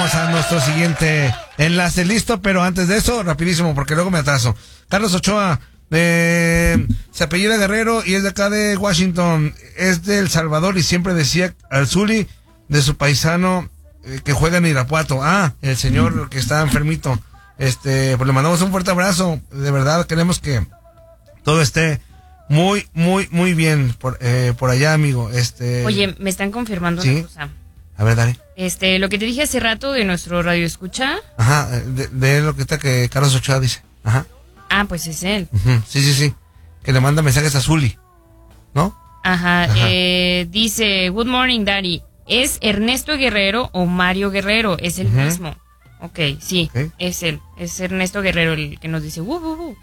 vamos a nuestro siguiente enlace. Listo, pero antes de eso, rapidísimo, porque luego me atraso. Carlos Ochoa, se apellida Guerrero y es de acá de Washington. Es de El Salvador y siempre decía al Zuli de su paisano que juega en Irapuato. El señor que está enfermito. Pues le mandamos un fuerte abrazo. De verdad, queremos que todo esté muy, muy, muy bien por allá, amigo. Oye, me están confirmando una cosa. A ver, dale. Lo que te dije hace rato de nuestro radio escucha. Ajá, de lo que está que Carlos Ochoa dice. Ajá. Pues es él. Uh-huh. Sí. Que le manda mensajes a Zuli, ¿no? Ajá. Dice, good morning, Daddy. ¿Es Ernesto Guerrero o Mario Guerrero? Es el mismo. Ok, sí, es él. Es Ernesto Guerrero el que nos dice, ok.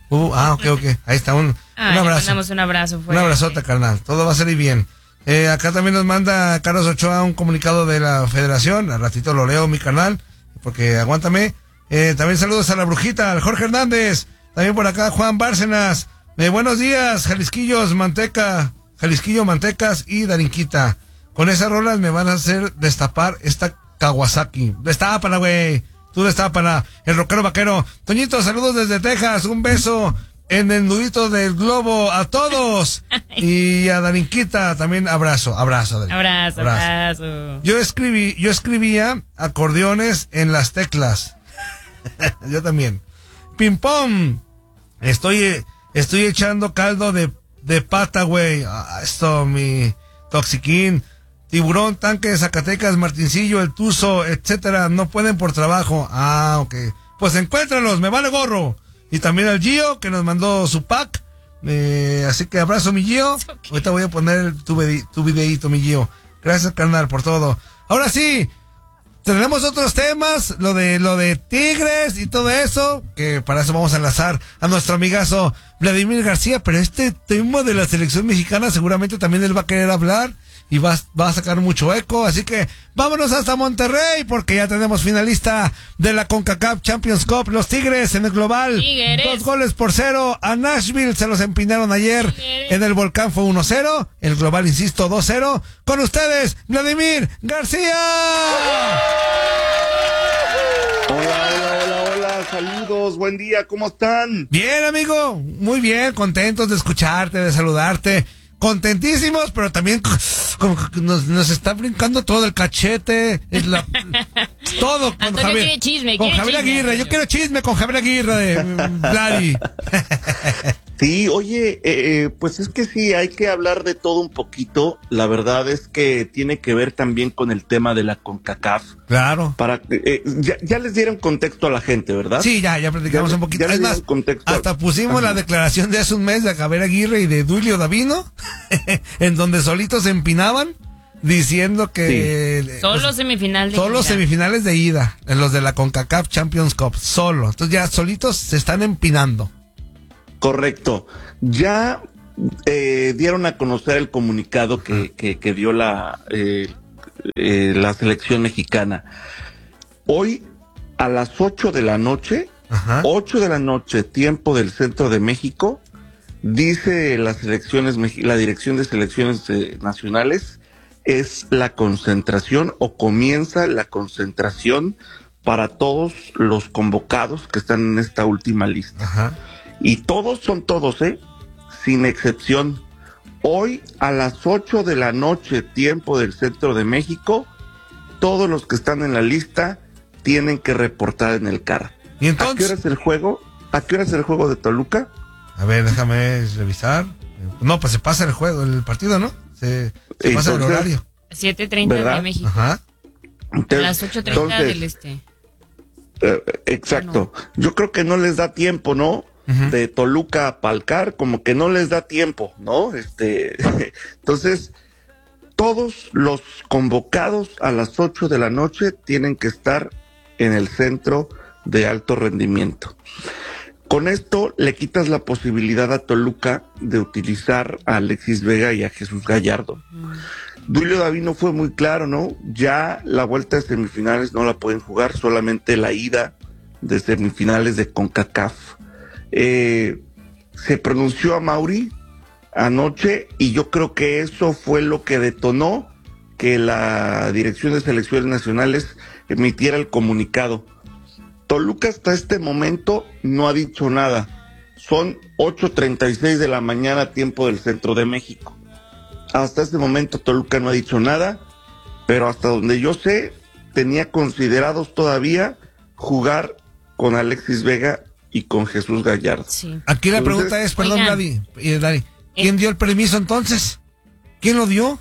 Ahí está, un abrazo. Le mandamos un abrazo fuerte. Un abrazote, carnal. Todo va a salir bien. Acá también nos manda Carlos Ochoa un comunicado de la federación. Al ratito lo leo, mi canal, porque aguántame. También saludos a la brujita, al Jorge Hernández. También por acá Juan Bárcenas. Buenos días, Jalisquillo, Mantecas y Darinquita. Con esas rolas me van a hacer destapar esta Kawasaki. Destápala, güey. Tú destápala. El rockero vaquero. Toñito, saludos desde Texas. Un beso en el nudito del globo a todos. Y a Darinquita también abrazo. Abrazo. Yo escribía acordeones en las teclas. Yo también. Ping pong. Estoy echando caldo de pata, güey. Esto, mi toxiquín. Tiburón, Tanque de Zacatecas, Martincillo, El Tuzo, etcétera, no pueden por trabajo. Ok. Pues encuéntralos, me vale gorro. Y también al Gio, que nos mandó su pack. Así que abrazo, mi Gio. Okay. Ahorita voy a poner tu videíto, mi Gio. Gracias, carnal, por todo. Ahora sí, tenemos otros temas, lo de Tigres y todo eso, que para eso vamos a enlazar a nuestro amigazo Vladimir García, pero este tema de la selección mexicana seguramente también él va a querer hablar. Y va a sacar mucho eco, así que vámonos hasta Monterrey, porque ya tenemos finalista de la CONCACAF Champions Cup, los Tigres en el global. Tigres. 2-0 a Nashville, se los empinaron ayer. Tigres. En el Volcán fue 1-0, el global, insisto, 2-0. Con ustedes, Vladimir García. Hola, saludos, buen día, ¿cómo están? Bien, amigo, muy bien, contentos de escucharte, de saludarte. Contentísimos, pero también como que nos está brincando todo el cachete, todo con Antonio Javier. Quiere chisme, con Javier Aguirre, yo quiero chisme con Javier Aguirre de Vladi. Sí, oye, pues es que sí, hay que hablar de todo un poquito. La verdad es que tiene que ver también con el tema de la CONCACAF. Claro. Para ya les dieron contexto a la gente, ¿verdad? Sí, ya platicamos un poquito. Es más, hasta pusimos la declaración de hace un mes de Javier Aguirre y de Duilio Davino, en donde solitos se empinaban, diciendo que... Sí. Solo semifinales de ida, en los de la CONCACAF Champions Cup, solo. Entonces ya solitos se están empinando. Correcto. Ya dieron a conocer el comunicado que dio la selección mexicana. Hoy a las 8 de la noche, 8 de la noche, tiempo del centro de México, dice la Dirección de Selecciones Nacionales, es la concentración o comienza la concentración para todos los convocados que están en esta última lista. Y todos son todos, sin excepción. Hoy a las 8 de la noche, tiempo del centro de México, todos los que están en la lista tienen que reportar en el CAR. ¿Y entonces? ¿A qué hora es el juego? ¿A qué hora es el juego de Toluca? A ver, déjame revisar. No, pues se pasa el partido, ¿no? Se pasa el horario. 7:30 de México. Entonces, a las 8:30 del este. Exacto. No. Yo creo que no les da tiempo, ¿no? De Toluca a Palcar, como que no les da tiempo, ¿no? Entonces, todos los convocados a las 8 de la noche tienen que estar en el centro de alto rendimiento. Con esto le quitas la posibilidad a Toluca de utilizar a Alexis Vega y a Jesús Gallardo. Duilio Davino fue muy claro, ¿no? Ya la vuelta de semifinales no la pueden jugar, solamente la ida de semifinales de CONCACAF. Se pronunció a Mauri anoche y yo creo que eso fue lo que detonó que la Dirección de Selecciones Nacionales emitiera el comunicado. Toluca hasta este momento no ha dicho nada. Son 8:36 de la mañana, tiempo del centro de México. Hasta este momento Toluca no ha dicho nada, pero hasta donde yo sé, tenía considerados todavía jugar con Alexis Vega y con Jesús Gallardo. Sí. Aquí la pregunta es, perdón, Dari, ¿quién dio el permiso entonces? ¿Quién lo dio?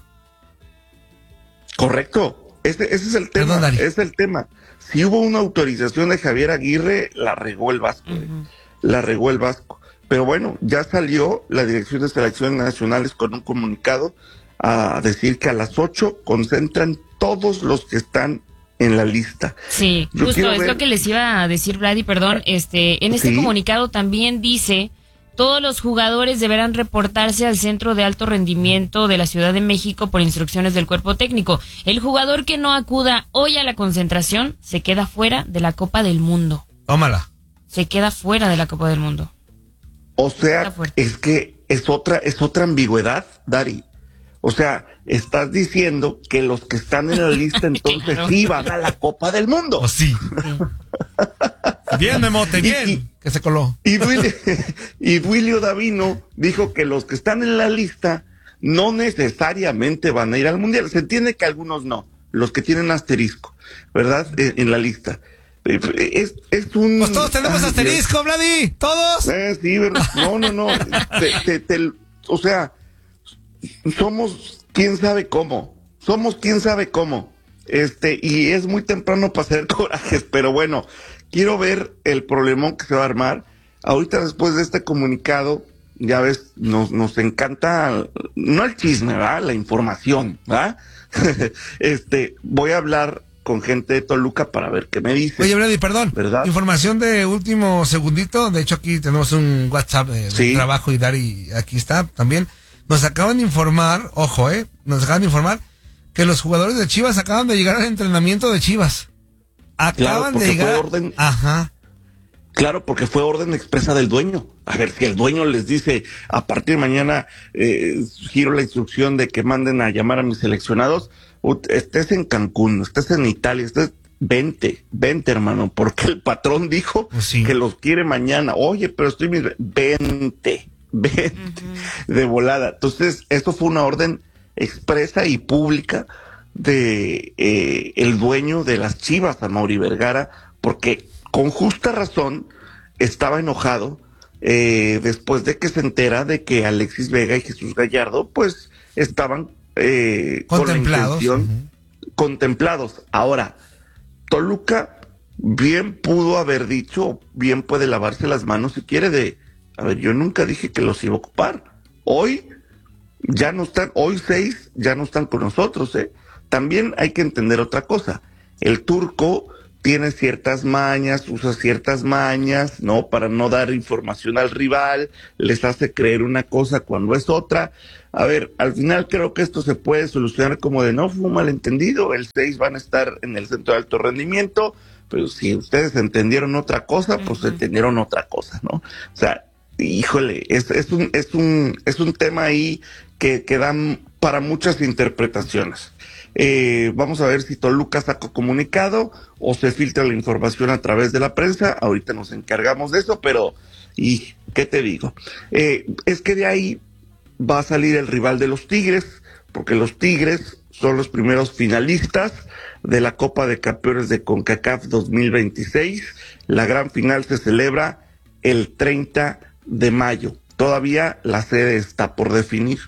Correcto, ese es el tema. Perdón, Dari. Es el tema. Si hubo una autorización de Javier Aguirre, la regó el Vasco. La regó el Vasco. Pero bueno, ya salió la Dirección de Selecciones Nacionales con un comunicado a decir que a las 8 concentran todos los que están en la lista. Sí, justo es lo que les iba a decir, Brady, perdón. En este comunicado también dice: todos los jugadores deberán reportarse al Centro de Alto Rendimiento de la Ciudad de México por instrucciones del cuerpo técnico. El jugador que no acuda hoy a la concentración se queda fuera de la Copa del Mundo. Tómala. Se queda fuera de la Copa del Mundo. O sea, es que es otra ambigüedad, Dari. O sea, estás diciendo que los que están en la lista entonces claro, sí van a la Copa del Mundo. Oh, sí. Bien, Memote, bien. Que se coló. Y Duilio Davino dijo que los que están en la lista no necesariamente van a ir al Mundial. Se entiende que algunos no, los que tienen asterisco, ¿verdad? En la lista. Es un... Pues todos tenemos asterisco, Vladi, todos. Sí, ¿verdad? No. O sea, somos quién sabe cómo. Y es muy temprano para hacer corajes, pero bueno, quiero ver el problemón que se va a armar. Ahorita después de este comunicado, ya ves, nos encanta, no el chisme, ¿verdad? La información, ¿verdad? Voy a hablar con gente de Toluca para ver qué me dice. Oye, Brady, perdón, ¿verdad? Información de último segundito. De hecho, aquí tenemos un WhatsApp de trabajo y Dari, aquí está también. Nos acaban de informar, ojo, que los jugadores de Chivas acaban de llegar al entrenamiento de Chivas. Acaban de llegar. Fue orden, ajá. Claro, porque fue orden expresa del dueño. A ver, si el dueño les dice, a partir de mañana giro la instrucción de que manden a llamar a mis seleccionados, estés en Cancún, estés en Italia, vente, hermano, porque el patrón dijo que los quiere mañana. Oye, pero vente, de volada. Entonces, esto fue una orden expresa y pública de el dueño de las Chivas, Amaury Vergara, porque con justa razón estaba enojado después de que se entera de que Alexis Vega y Jesús Gallardo pues estaban contemplados. Contemplados. Ahora, Toluca bien pudo haber dicho, bien puede lavarse las manos si quiere a ver, yo nunca dije que los iba a ocupar. Hoy 6 ya no están con nosotros, También hay que entender otra cosa. El turco tiene ciertas mañas, usa ciertas mañas, ¿no? Para no dar información al rival, les hace creer una cosa cuando es otra. A ver, al final creo que esto se puede solucionar como de no fue un malentendido, el 6 van a estar en el centro de alto rendimiento, pero si ustedes entendieron otra cosa, pues entendieron otra cosa, ¿no? O sea, híjole, es un tema ahí que dan para muchas interpretaciones. Vamos a ver si Toluca saca comunicado o se filtra la información a través de la prensa. Ahorita nos encargamos de eso, pero ¿y qué te digo? Es que de ahí va a salir el rival de los Tigres, porque los Tigres son los primeros finalistas de la Copa de Campeones de CONCACAF 2026. La gran final se celebra el 30 de mayo. Todavía la sede está por definir.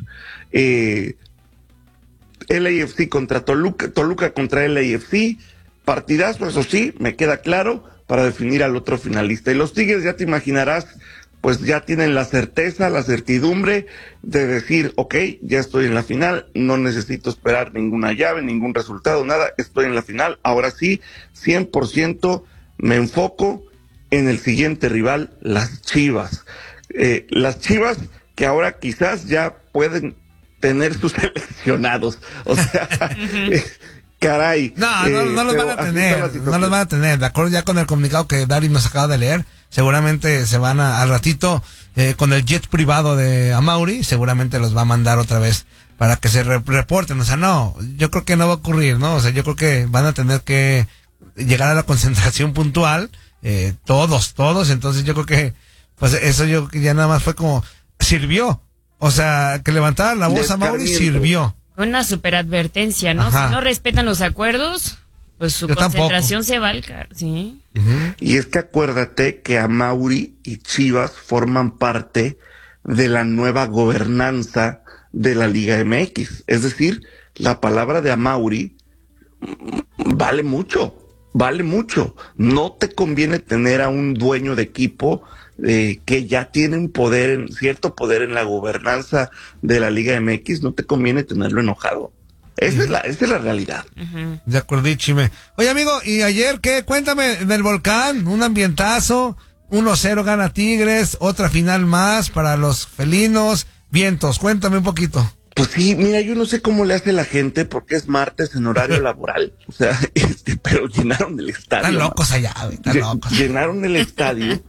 LAFC contra Toluca contra LAFC, partidazo, eso sí, me queda claro, para definir al otro finalista. Y los Tigres, ya te imaginarás, pues ya tienen la certeza, la certidumbre de decir, ok, ya estoy en la final, no necesito esperar ninguna llave, ningún resultado, nada, estoy en la final. Ahora sí, 100% me enfoco en el siguiente rival, las Chivas. Las Chivas que ahora quizás ya pueden tener sus seleccionados, o sea, caray. No los van a tener, no los van a tener, de acuerdo ya con el comunicado que Dari nos acaba de leer, seguramente se van al ratito, con el jet privado de Amaury, seguramente los va a mandar otra vez para que se reporten, o sea, no, yo creo que no va a ocurrir, ¿no? O sea, yo creo que van a tener que llegar a la concentración puntual, todos, entonces yo creo que, pues eso yo creo que ya nada más fue como, sirvió, o sea, que levantara la voz a Mauri sirvió. Una superadvertencia, ¿no? Ajá. Si no respetan los acuerdos, pues su concentración se va al ¿sí? Y es que acuérdate que Amauri y Chivas forman parte de la nueva gobernanza de la Liga MX. Es decir, la palabra de Amauri vale mucho. No te conviene tener a un dueño de equipo que ya tiene un cierto poder en la gobernanza de la Liga MX, no te conviene tenerlo enojado. Esa es la realidad. De acuerdo, Chime. Oye, amigo, ¿y ayer qué? Cuéntame del Volcán, un ambientazo, 1-0 gana Tigres, otra final más para los felinos, vientos, cuéntame un poquito. Pues sí, mira, yo no sé cómo le hace la gente porque es martes en horario laboral, o sea, pero llenaron el estadio. Están locos allá, están locos. Llenaron el estadio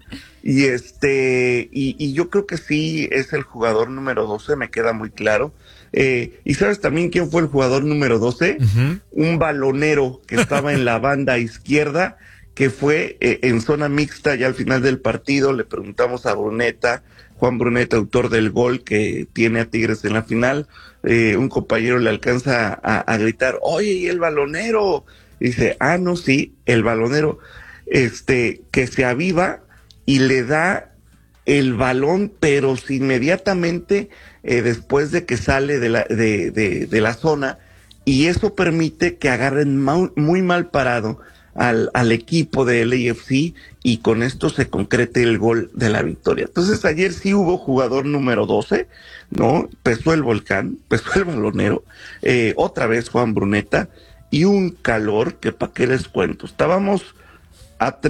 y yo creo que sí es el jugador número 12, me queda muy claro. ¿Y sabes también quién fue el jugador número 12? Un balonero que estaba en la banda izquierda, que fue en zona mixta ya al final del partido. Le preguntamos a Juan Bruneta, autor del gol que tiene a Tigres en la final. Un compañero le alcanza a gritar, oye, ¿y el balonero? Dice, no, sí, el balonero, que se aviva y le da el balón, pero inmediatamente después de que sale de la zona, y eso permite que agarren muy mal parado al equipo de LAFC y con esto se concrete el gol de la victoria. Entonces ayer sí hubo jugador número 12, ¿no? Pesó el Volcán, pesó el balonero, otra vez Juan Bruneta, y un calor que pa' qué les cuento. Estábamos a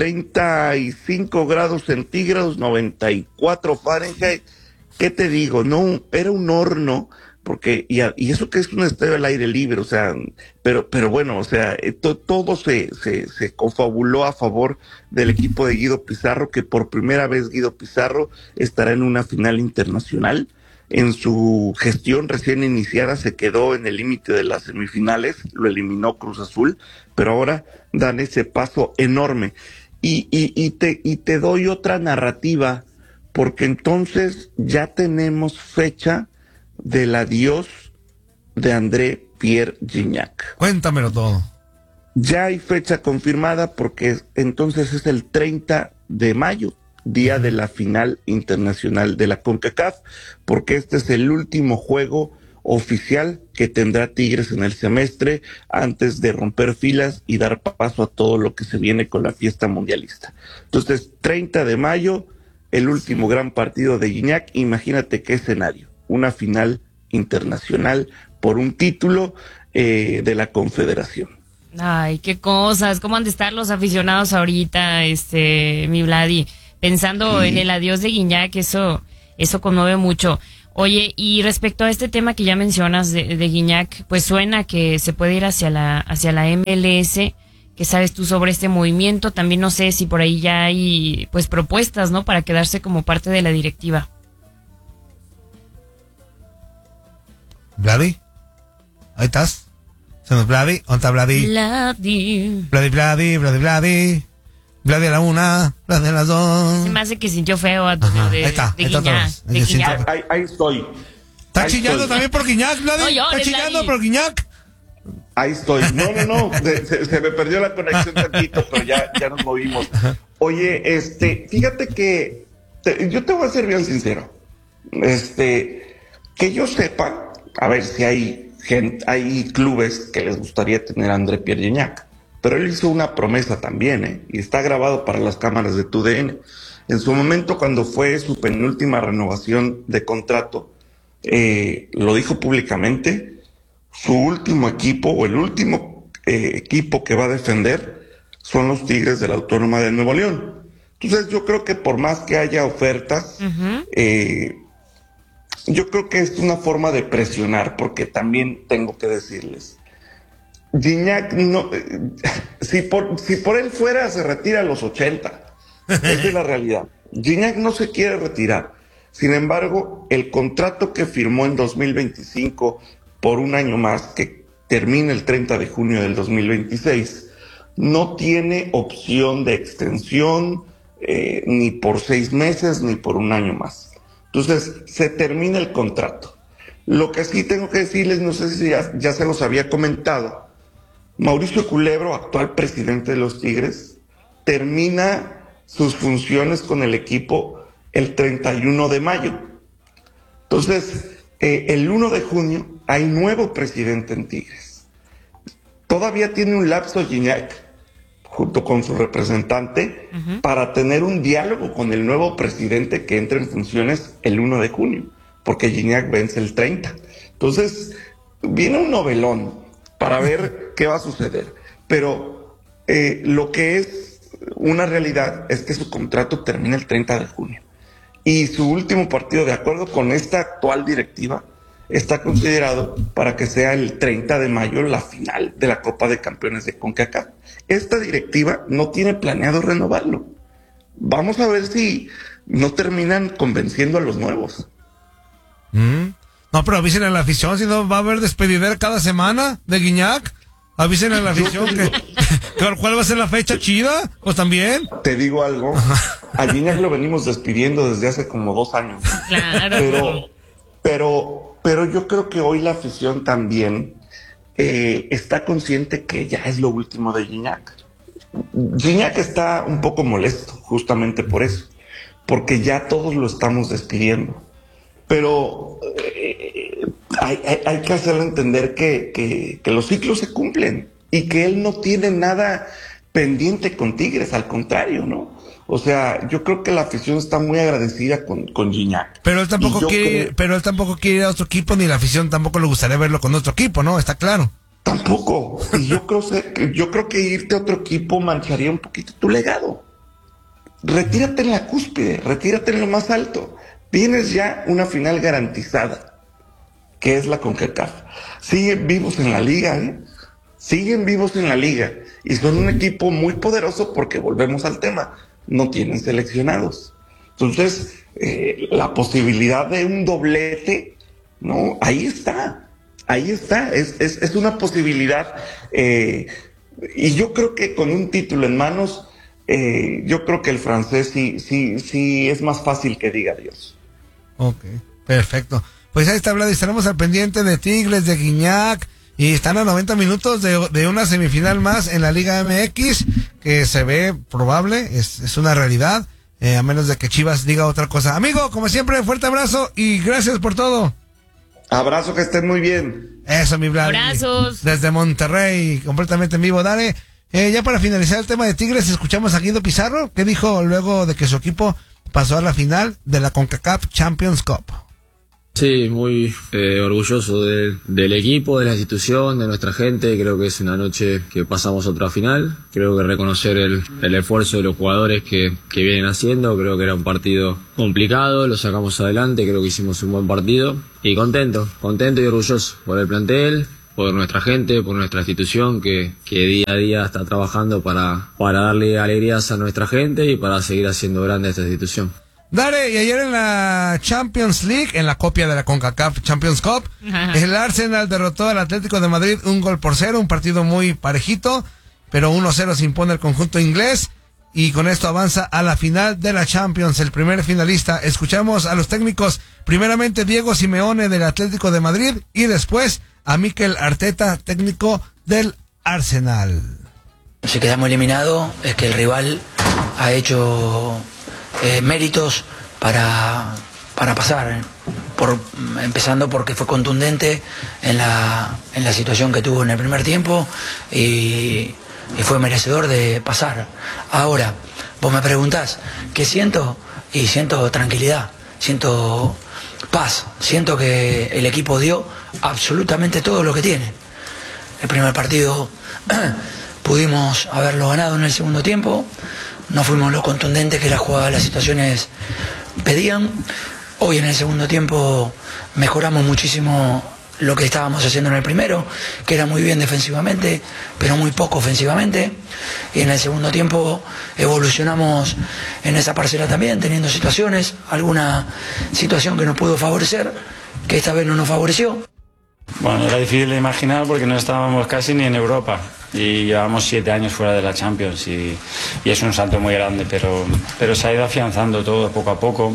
35 grados centígrados, 94 Fahrenheit. ¿Qué te digo? No, era un horno, porque, y eso que es un estadio al aire libre, o sea, pero bueno, o sea, todo se confabuló a favor del equipo de Guido Pizarro, que por primera vez Guido Pizarro estará en una final internacional. En su gestión recién iniciada se quedó en el límite de las semifinales, lo eliminó Cruz Azul, pero ahora dan ese paso enorme. Y te doy otra narrativa, porque entonces ya tenemos fecha del adiós de André Pierre Gignac. Cuéntamelo todo. Ya hay fecha confirmada porque entonces es el 30 de mayo, día de la final internacional de la CONCACAF, porque este es el último juego oficial que tendrá Tigres en el semestre antes de romper filas y dar paso a todo lo que se viene con la fiesta mundialista. Entonces, 30 de mayo, el último gran partido de Gignac. Imagínate qué escenario, una final internacional por un título de la Confederación. Ay, qué cosas, cómo han de estar los aficionados ahorita, mi Vladi, pensando en el adiós de Gignac, eso conmueve mucho. Oye, y respecto a este tema que ya mencionas de Gignac, pues suena que se puede ir hacia la MLS. ¿Qué sabes tú sobre este movimiento? También no sé si por ahí ya hay pues propuestas, ¿no? Para quedarse como parte de la directiva. ¿Vladi? ¿Ahí estás? ¿Se nos Vladi? ¿Dónde está Vladi? Vladi. Vladi a la 1, Vladi a las 2. Se me hace que sintió feo a Antonio de Gignac. Ahí estoy. ¿Está chillando también por Gignac, Vladi? No llores, ¿Está chillando Vladi por Gignac? Ahí estoy. No. Se me perdió la conexión tantito, pero ya nos movimos. Oye, fíjate que yo te voy a ser bien sincero. Que yo sepa, a ver si hay clubes que les gustaría tener a André Pierre Gignac, pero él hizo una promesa también, y está grabado para las cámaras de TUDN. En su momento, cuando fue su penúltima renovación de contrato, lo dijo públicamente. Su último equipo, o el último equipo que va a defender, son los Tigres de la Autónoma de Nuevo León. Entonces yo creo que por más que haya ofertas, yo creo que es una forma de presionar, porque también tengo que decirles, Gignac no, si por él fuera, se retira a los 80. Esa es la realidad. Gignac no se quiere retirar. Sin embargo, el contrato que firmó en 2025 por un año más, que termina el 30 de junio del 2026, no tiene opción de extensión ni por 6 meses ni por 1 año más. Entonces, se termina el contrato. Lo que sí tengo que decirles, no sé si ya se los había comentado, Mauricio Culebro, actual presidente de los Tigres, termina sus funciones con el equipo el 31 de mayo. Entonces, el 1 de junio hay nuevo presidente en Tigres. Todavía tiene un lapso Gignac, junto con su representante, para tener un diálogo con el nuevo presidente que entra en funciones el 1 de junio, porque Gignac vence el 30. Entonces, viene un novelón para ver qué va a suceder. Pero lo que es una realidad es que su contrato termina el 30 de junio. Y su último partido, de acuerdo con esta actual directiva, está considerado para que sea el 30 de mayo la final de la Copa de Campeones de CONCACAF. Esta directiva no tiene planeado renovarlo. Vamos a ver si no terminan convenciendo a los nuevos. No, pero avisen a la afición, si no va a haber despedidera cada semana de Gignac. Avisen a la afición ¿cuál va a ser la fecha chida? ¿O también? Te digo algo, a Gignac lo venimos despidiendo desde hace como 2 años. Claro. Pero yo creo que hoy la afición también está consciente que ya es lo último de Gignac. Gignac está un poco molesto justamente por eso, porque ya todos lo estamos despidiendo. Pero hay que hacerle entender que los ciclos se cumplen y que él no tiene nada pendiente con Tigres, al contrario, ¿no? O sea, yo creo que la afición está muy agradecida con Gignac. Pero él tampoco quiere ir a otro equipo, ni la afición tampoco le gustaría verlo con otro equipo, ¿no? Está claro. Tampoco. Y yo creo que irte a otro equipo mancharía un poquito tu legado. Retírate en la cúspide, retírate en lo más alto. Tienes ya una final garantizada, que es la CONCACAF. Siguen vivos en la liga, ¿eh? Siguen vivos en la liga. Y son un equipo muy poderoso porque, volvemos al tema, no tienen seleccionados. Entonces, la posibilidad de un doblete, ¿no? Ahí está. Es una posibilidad. Y yo creo que con un título en manos, yo creo que el francés sí es más fácil que diga adiós. Ok, perfecto. Pues ahí está, Vlad, estaremos al pendiente de Tigres, de Gignac, y están a 90 minutos de una semifinal más en la Liga MX, que se ve probable, es una realidad, a menos de que Chivas diga otra cosa. Amigo, como siempre, fuerte abrazo y gracias por todo. Abrazo, que estén muy bien. Eso, mi Vlad. Abrazos. Desde Monterrey, completamente en vivo. Dale, ya para finalizar el tema de Tigres, escuchamos a Guido Pizarro, que dijo luego de que su equipo pasó a la final de la CONCACAF Champions Cup. Sí, muy orgulloso del equipo, de la institución, de nuestra gente. Creo que es una noche que pasamos a otra final. Creo que reconocer el esfuerzo de los jugadores que vienen haciendo. Creo que era un partido complicado, lo sacamos adelante, creo que hicimos un buen partido. Y contento y orgulloso por el plantel, por nuestra gente, por nuestra institución que día a día está trabajando para darle alegrías a nuestra gente y para seguir haciendo grande esta institución. Dale, y ayer en la Champions League, en la copia de la CONCACAF Champions Cup, el Arsenal derrotó al Atlético de Madrid 1-0, un partido muy parejito, pero 1-0 se impone el conjunto inglés, y con esto avanza a la final de la Champions, el primer finalista. Escuchamos a los técnicos, primeramente Diego Simeone del Atlético de Madrid, y después a Mikel Arteta, técnico del Arsenal. Si quedamos eliminados, es que el rival ha hecho méritos para pasar, empezando porque fue contundente en la situación que tuvo en el primer tiempo y fue merecedor de pasar. Ahora, vos me preguntás, ¿qué siento? Y siento tranquilidad, siento paz, siento que el equipo dio absolutamente todo lo que tiene. El primer partido pudimos haberlo ganado en el segundo tiempo, no fuimos lo contundentes que las situaciones pedían. Hoy en el segundo tiempo mejoramos muchísimo lo que estábamos haciendo en el primero, que era muy bien defensivamente, pero muy poco ofensivamente. Y en el segundo tiempo evolucionamos en esa parcela también, teniendo situaciones, alguna situación que nos pudo favorecer, que esta vez no nos favoreció. Bueno, era difícil de imaginar porque no estábamos casi ni en Europa. y llevamos 7 años fuera de la Champions y es un salto muy grande, pero se ha ido afianzando todo poco a poco.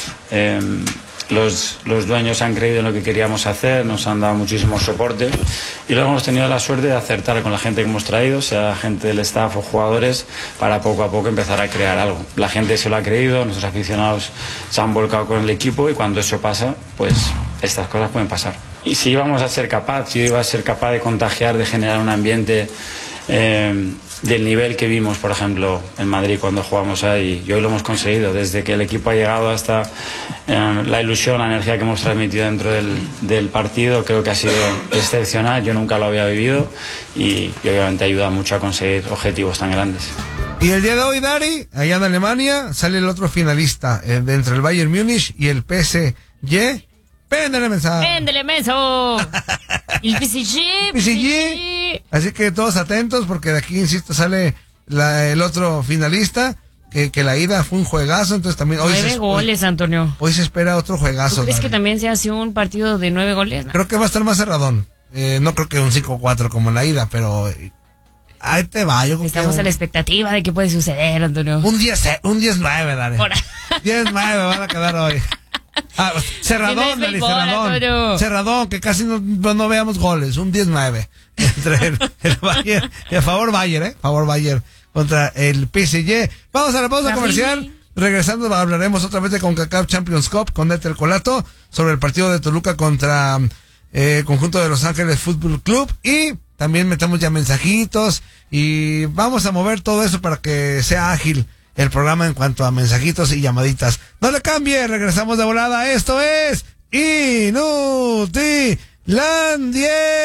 Los dueños han creído en lo que queríamos hacer, nos han dado muchísimo soporte y luego hemos tenido la suerte de acertar con la gente que hemos traído, sea gente del staff o jugadores, para poco a poco empezar a crear algo. La gente se lo ha creído, nuestros aficionados se han volcado con el equipo y cuando eso pasa, pues estas cosas pueden pasar. Y si íbamos a ser capaz, si yo iba a ser capaz de contagiar, de generar un ambiente del nivel que vimos, por ejemplo, en Madrid cuando jugamos ahí, y hoy lo hemos conseguido. Desde que el equipo ha llegado hasta la ilusión, la energía que hemos transmitido dentro del partido, creo que ha sido excepcional. Yo nunca lo había vivido y obviamente ayuda mucho a conseguir objetivos tan grandes. Y el día de hoy, Dari, allá en Alemania, sale el otro finalista entre el Bayern Múnich y el PSG. ¡Péndele mensaje! ¡Péndele menso! El PSG. Así que todos atentos porque de aquí, insisto, sale el otro finalista, que la ida fue un juegazo, entonces también... 9 goles, Antonio. Hoy se espera otro juegazo. ¿Tú crees Dari, que también se hace un partido de 9 goles? ¿No? Creo que va a estar más cerradón. No creo que un 5-4 como la ida, pero... ahí te va, yo creo Estamos que a la expectativa de qué puede suceder, Antonio. Un 10-9, Dari. 10-9 van a quedar hoy. Cerradón, Dari, cerradón. Cerradón, que casi no veamos goles. Un 10-9 entre el Bayern, y a favor Bayern, favor Bayern contra el PSG. Vamos a la pausa comercial. Regresando hablaremos otra vez de CONCACAF Champions Cup con Netel Colato sobre el partido de Toluca contra conjunto de Los Ángeles Fútbol Club, y también metemos ya mensajitos y vamos a mover todo eso para que sea ágil el programa en cuanto a mensajitos y llamaditas. No le cambie, regresamos de volada. Esto es Inutilandia.